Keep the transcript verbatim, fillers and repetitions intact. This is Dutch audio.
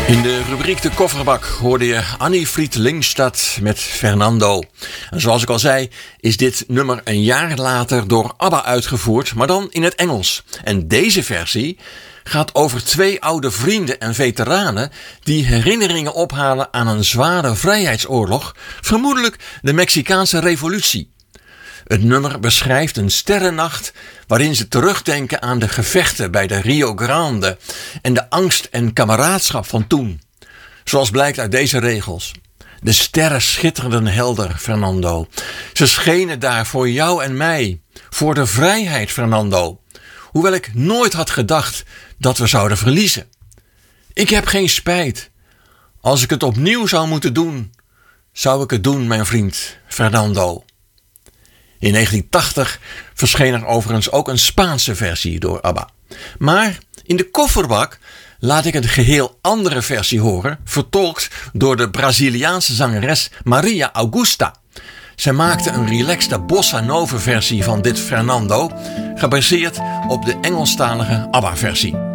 In de rubriek De Kofferbak hoorde je Annie-Fried Lyngstad met Fernando. En zoals ik al zei, is dit nummer een jaar later door ABBA uitgevoerd, maar dan in het Engels. En deze versie gaat over twee oude vrienden en veteranen die herinneringen ophalen aan een zware vrijheidsoorlog, vermoedelijk de Mexicaanse revolutie. Het nummer beschrijft een sterrennacht waarin ze terugdenken aan de gevechten bij de Rio Grande en de angst en kameraadschap van toen. Zoals blijkt uit deze regels. De sterren schitterden helder, Fernando. Ze schenen daar voor jou en mij, voor de vrijheid, Fernando. Hoewel ik nooit had gedacht dat we zouden verliezen. Ik heb geen spijt. Als ik het opnieuw zou moeten doen, zou ik het doen, mijn vriend Fernando. In negentien tachtig verscheen er overigens ook een Spaanse versie door ABBA. Maar in de Kofferbak laat ik een geheel andere versie horen, vertolkt door de Braziliaanse zangeres Maria Augusta. Zij maakte een relaxte bossa nova versie van dit Fernando, gebaseerd op de Engelstalige ABBA-versie.